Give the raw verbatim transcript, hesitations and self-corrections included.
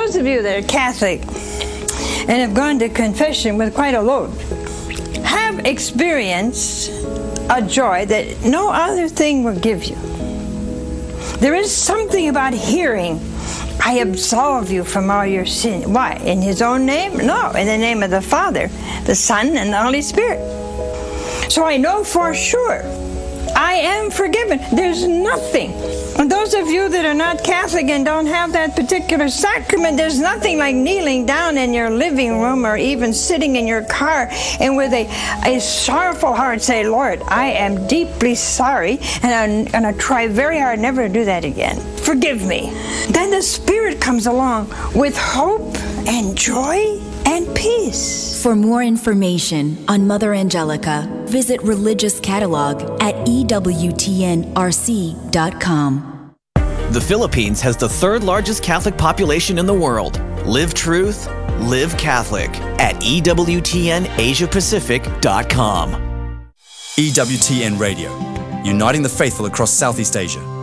those of you that are Catholic and have gone to confession with quite a load have experienced a joy that no other thing will give you. There is something about hearing, I absolve you from all your sin. Why? In His own name? No, in the name of the Father, the Son, and the Holy Spirit. So I know for sure I am forgiven. There's nothing. And those of you that are not Catholic and don't have that particular sacrament, there's nothing like kneeling down in your living room or even sitting in your car and with a, a sorrowful heart say, Lord, I am deeply sorry and I'm going to try very hard never to do that again. Forgive me. Then the Spirit comes along with hope and joy and peace. For more information on Mother Angelica, visit Religious Catalog at E W T N R C dot com. The Philippines has the third largest Catholic population in the world. Live truth, live Catholic at E W T N Asia Pacific dot com. E W T N Radio, uniting the faithful across Southeast Asia.